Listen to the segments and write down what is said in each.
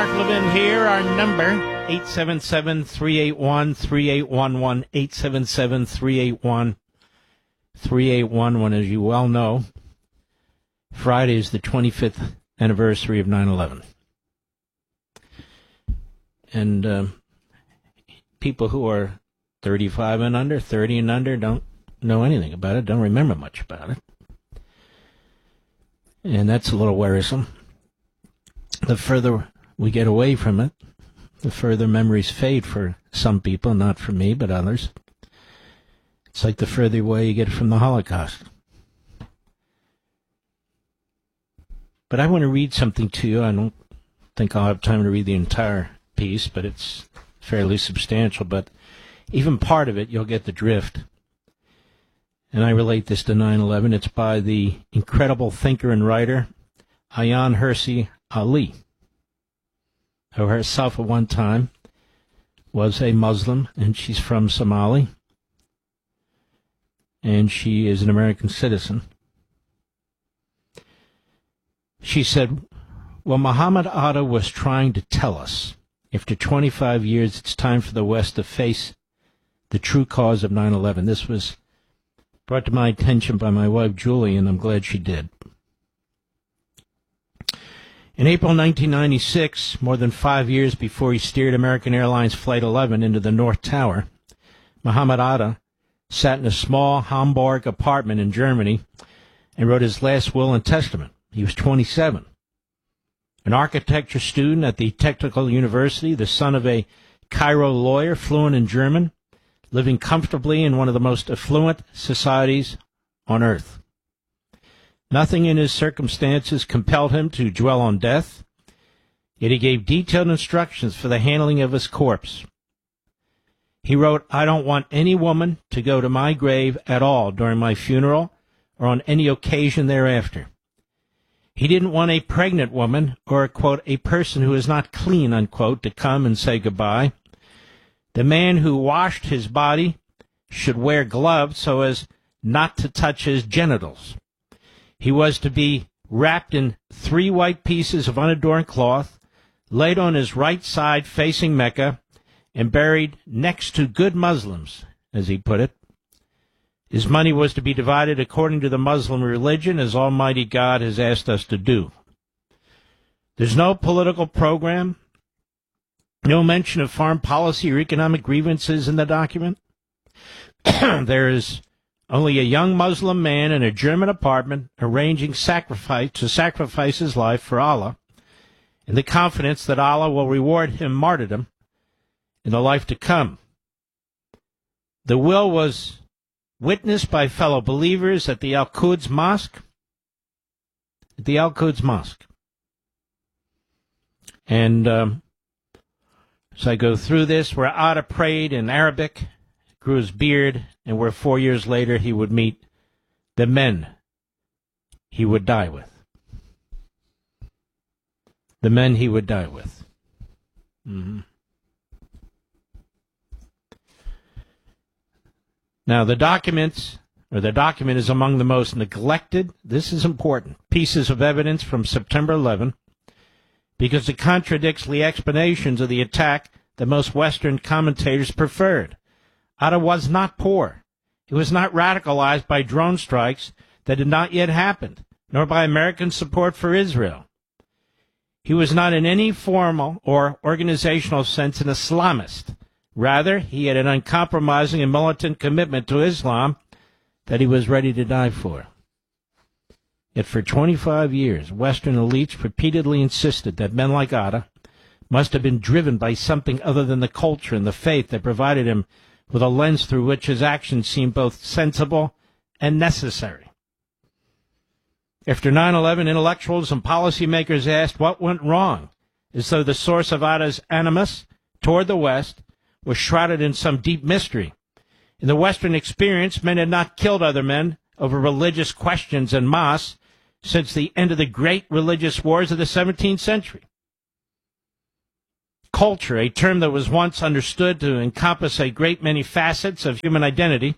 Mark Levin here. Our number, 877-381-3811, 877-381-3811. As you well know, Friday is the 25th anniversary of 9/11. And people who are 35 and under, 30 and under, don't know anything about it, don't remember much about it. And that's a little worrisome. The further we get away from it, the further memories fade for some people, not for me, but others. It's like the further away you get from the Holocaust. But I want to read something to you. I don't think I'll have time to read the entire piece, but it's fairly substantial. But even part of it, you'll get the drift. And I relate this to 9/11. It's by the incredible thinker and writer, Ayaan Hirsi Ali, who herself at one time was a Muslim, and she's from Somalia, and she is an American citizen. She said, well, Muhammad Atta was trying to tell us, after 25 years, it's time for the West to face the true cause of 9/11. This was brought to my attention by my wife, Julie, and I'm glad she did. In April 1996, more than 5 years before he steered American Airlines Flight 11 into the North Tower, Muhammad Atta sat in a small Hamburg apartment in Germany and wrote his last will and testament. He was 27. An architecture student at the Technical University, the son of a Cairo lawyer, fluent in German, living comfortably in one of the most affluent societies on earth. Nothing in his circumstances compelled him to dwell on death, yet he gave detailed instructions for the handling of his corpse. He wrote, I don't want any woman to go to my grave at all during my funeral or on any occasion thereafter. He didn't want a pregnant woman or, quote, a person who is not clean, unquote, to come and say goodbye. The man who washed his body should wear gloves so as not to touch his genitals. He was to be wrapped in 3 white pieces of unadorned cloth, laid on his right side facing Mecca, and buried next to good Muslims, as he put it. His money was to be divided according to the Muslim religion, as Almighty God has asked us to do. There's no political program, no mention of foreign policy or economic grievances in the document. There is only a young Muslim man in a German apartment arranging to sacrifice his life for Allah, in the confidence that Allah will reward him martyrdom in the life to come. The will was witnessed by fellow believers at the Al-Quds Mosque. And as I go through this, where Atta prayed in Arabic, grew his beard, and where 4 years later he would meet the men he would die with. The men he would die with. Mm-hmm. Now, the document is among the most neglected, this is important, pieces of evidence from September 11, because it contradicts the explanations of the attack that most Western commentators preferred. Atta was not poor. He was not radicalized by drone strikes that had not yet happened, nor by American support for Israel. He was not in any formal or organizational sense an Islamist. Rather, he had an uncompromising and militant commitment to Islam that he was ready to die for. Yet for 25 years, Western elites repeatedly insisted that men like Atta must have been driven by something other than the culture and the faith that provided him with a lens through which his actions seemed both sensible and necessary. After 9/11, intellectuals and policymakers asked what went wrong, as though the source of Atta's animus toward the West was shrouded in some deep mystery. In the Western experience, men had not killed other men over religious questions en masse since the end of the great religious wars of the 17th century. Culture, a term that was once understood to encompass a great many facets of human identity,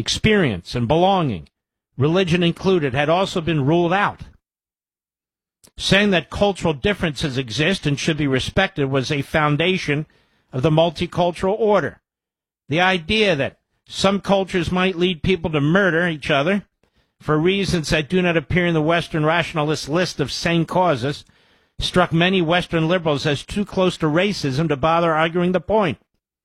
experience and belonging, religion included, had also been ruled out. Saying that cultural differences exist and should be respected was a foundation of the multicultural order. The idea that some cultures might lead people to murder each other for reasons that do not appear in the Western rationalist list of sane causes struck many Western liberals as too close to racism to bother arguing the point.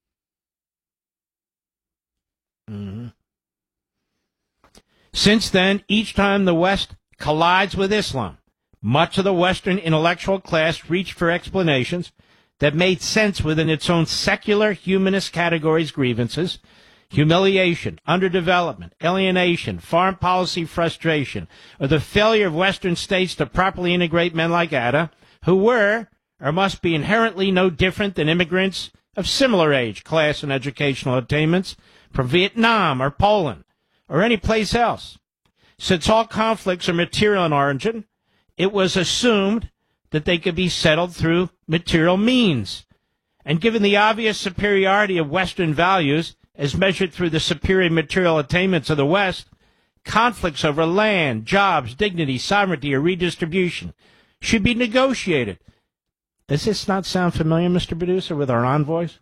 Since then, each time the West collides with Islam, much of the Western intellectual class reached for explanations that made sense within its own secular humanist categories: grievances, humiliation, underdevelopment, alienation, foreign policy frustration, or the failure of Western states to properly integrate men like Atta, who were or must be inherently no different than immigrants of similar age, class, and educational attainments from Vietnam or Poland or any place else. Since all conflicts are material in origin, it was assumed that they could be settled through material means. And given the obvious superiority of Western values as measured through the superior material attainments of the West, conflicts over land, jobs, dignity, sovereignty, or redistribution should be negotiated. Does this not sound familiar, Mr. Producer, with our envoys?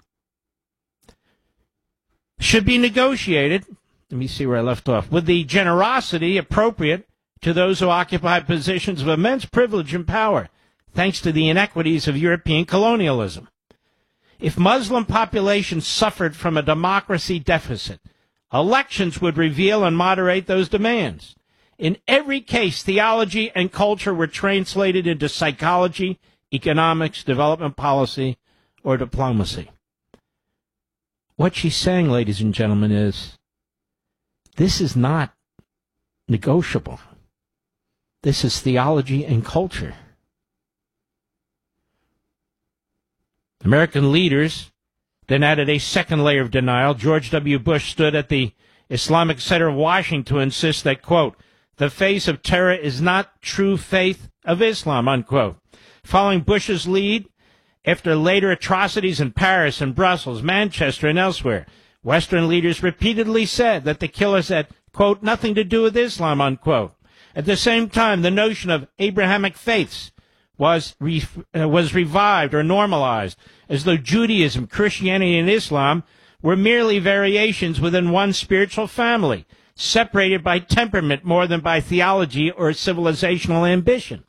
Should be negotiated, let me see where I left off, with the generosity appropriate to those who occupy positions of immense privilege and power, thanks to the inequities of European colonialism. If Muslim populations suffered from a democracy deficit, elections would reveal and moderate those demands. In every case, theology and culture were translated into psychology, economics, development policy, or diplomacy. What she's saying, ladies and gentlemen, is this is not negotiable. This is theology and culture. American leaders then added a second layer of denial. George W. Bush stood at the Islamic Center of Washington to insist that, quote, the face of terror is not true faith of Islam, unquote. Following Bush's lead, after later atrocities in Paris and Brussels, Manchester, and elsewhere, Western leaders repeatedly said that the killers had, quote, nothing to do with Islam, unquote. At the same time, the notion of Abrahamic faiths was revived or normalized, as though Judaism, Christianity, and Islam were merely variations within one spiritual family, separated by temperament more than by theology or civilizational ambition.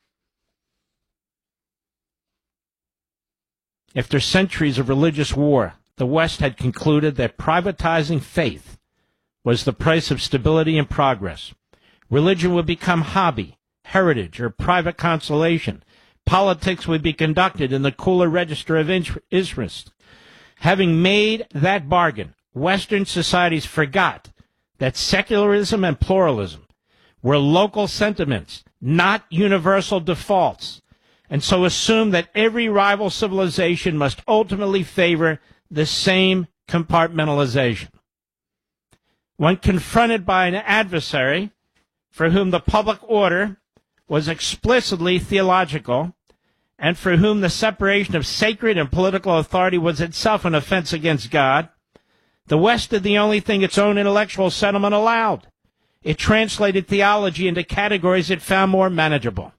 After centuries of religious war, the West had concluded that privatizing faith was the price of stability and progress. Religion would become hobby, heritage, or private consolation. Politics would be conducted in the cooler register of interest. Having made that bargain, Western societies forgot that secularism and pluralism were local sentiments, not universal defaults, and so assumed that every rival civilization must ultimately favor the same compartmentalization. When confronted by an adversary for whom the public order was explicitly theological, and for whom the separation of sacred and political authority was itself an offense against God, the West did the only thing its own intellectual settlement allowed. It translated theology into categories it found more manageable.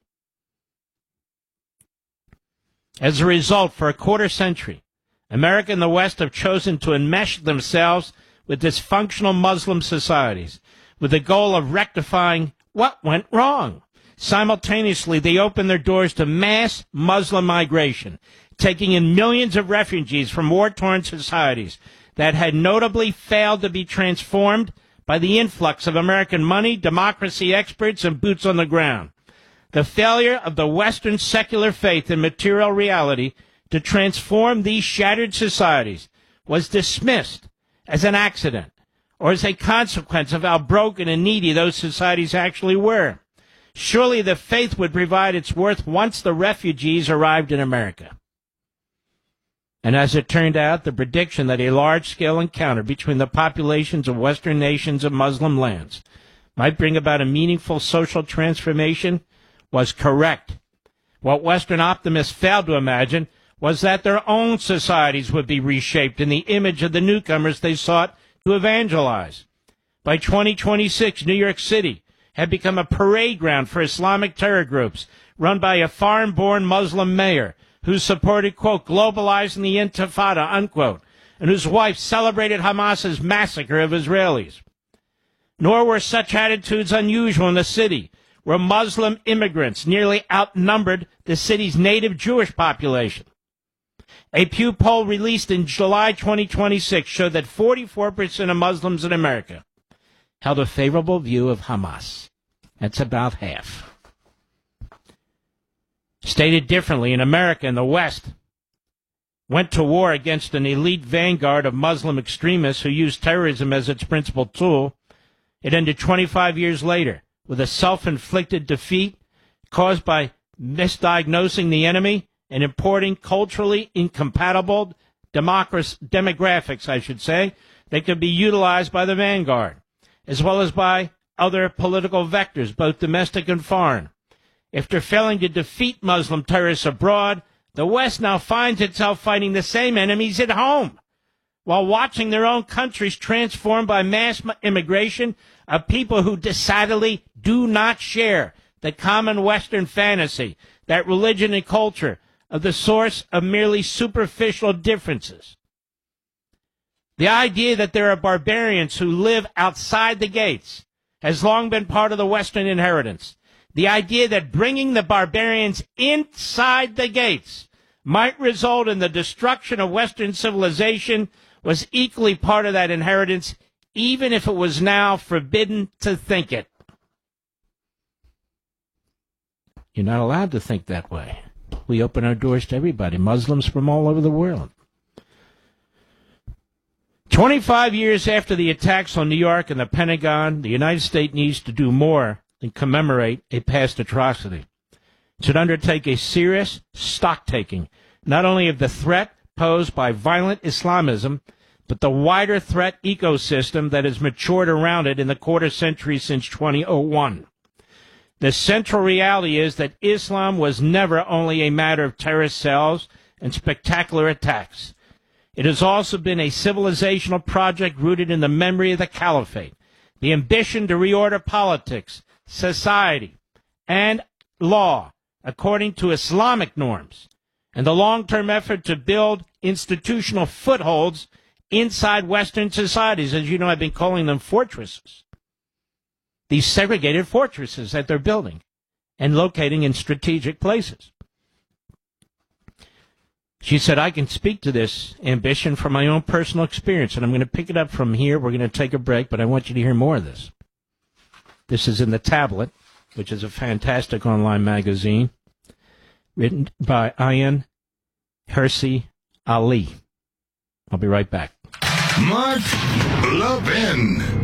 As a result, for a quarter century, America and the West have chosen to enmesh themselves with dysfunctional Muslim societies, with the goal of rectifying what went wrong. Simultaneously, they opened their doors to mass Muslim migration, taking in millions of refugees from war-torn societies that had notably failed to be transformed by the influx of American money, democracy experts, and boots on the ground. The failure of the Western secular faith in material reality to transform these shattered societies was dismissed as an accident or as a consequence of how broken and needy those societies actually were. Surely the faith would provide its worth once the refugees arrived in America. And as it turned out, the prediction that a large-scale encounter between the populations of Western nations and Muslim lands might bring about a meaningful social transformation was correct. What Western optimists failed to imagine was that their own societies would be reshaped in the image of the newcomers they sought to evangelize. By 2026, New York City had become a parade ground for Islamic terror groups run by a foreign-born Muslim mayor who supported, quote, globalizing the Intifada, unquote, and whose wife celebrated Hamas's massacre of Israelis. Nor were such attitudes unusual in a city where Muslim immigrants nearly outnumbered the city's native Jewish population. A Pew poll released in July 2026 showed that 44% of Muslims in America held a favorable view of Hamas. That's about half. Stated differently, in America and the West went to war against an elite vanguard of Muslim extremists who used terrorism as its principal tool. It ended 25 years later with a self-inflicted defeat caused by misdiagnosing the enemy and importing culturally incompatible demographics, that could be utilized by the vanguard, as well as by other political vectors, both domestic and foreign. After failing to defeat Muslim terrorists abroad, the West now finds itself fighting the same enemies at home, while watching their own countries transformed by mass immigration of people who decidedly do not share the common Western fantasy that religion and culture are the source of merely superficial differences. The idea that there are barbarians who live outside the gates has long been part of the Western inheritance. The idea that bringing the barbarians inside the gates might result in the destruction of Western civilization was equally part of that inheritance, even if it was now forbidden to think it. You're not allowed to think that way. We open our doors to everybody, Muslims from all over the world. 25 years after the attacks on New York and the Pentagon, the United States needs to do more than commemorate a past atrocity. It should undertake a serious stock-taking, not only of the threat posed by violent Islamism, but the wider threat ecosystem that has matured around it in the quarter century since 2001. The central reality is that Islam was never only a matter of terrorist cells and spectacular attacks. It has also been a civilizational project rooted in the memory of the caliphate, the ambition to reorder politics, society, and law according to Islamic norms, and the long-term effort to build institutional footholds inside Western societies. As you know, I've been calling them fortresses. These segregated fortresses that they're building and locating in strategic places. She said, I can speak to this ambition from my own personal experience, and I'm going to pick it up from here. We're going to take a break, but I want you to hear more of this. This is in The Tablet, which is a fantastic online magazine, written by Ayan Hirsi Ali. I'll be right back. Mark Levin.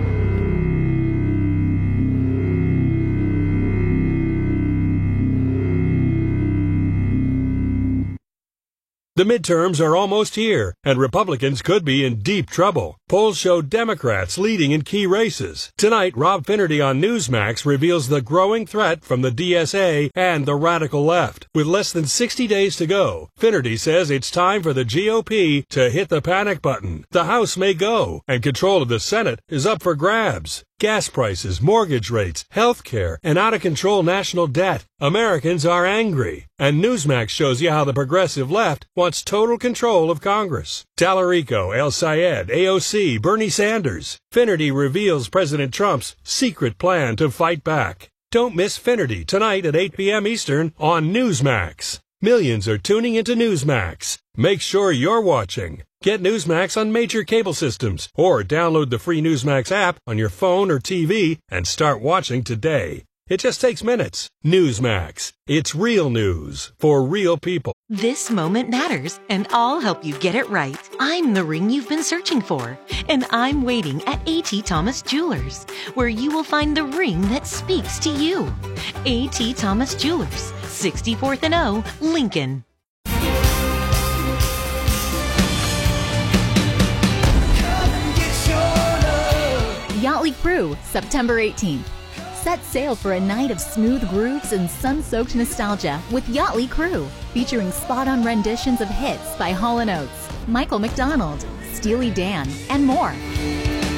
The midterms are almost here, and Republicans could be in deep trouble. Polls show Democrats leading in key races. Tonight, Rob Finnerty on Newsmax reveals the growing threat from the DSA and the radical left. With less than 60 days to go, Finnerty says it's time for the GOP to hit the panic button. The House may go, and control of the Senate is up for grabs. Gas prices, mortgage rates, health care, and out-of-control national debt. Americans are angry. And Newsmax shows you how the progressive left wants total control of Congress. Tallarico, El Sayed, AOC, Bernie Sanders. Finnerty reveals President Trump's secret plan to fight back. Don't miss Finnerty tonight at 8 p.m. Eastern on Newsmax. Millions are tuning into Newsmax. Make sure you're watching. Get Newsmax on major cable systems or download the free Newsmax app on your phone or TV and start watching today. It just takes minutes. Newsmax. It's real news for real people. This moment matters, and I'll help you get it right. I'm the ring you've been searching for, and I'm waiting at A.T. Thomas Jewelers, where you will find the ring that speaks to you. A.T. Thomas Jewelers, 64th and O, Lincoln. Yachtly Crew, September 18th. Set sail for a night of smooth grooves and sun-soaked nostalgia with Yachtly Crew, featuring spot-on renditions of hits by Hall & Oates, Michael McDonald, Steely Dan, and more.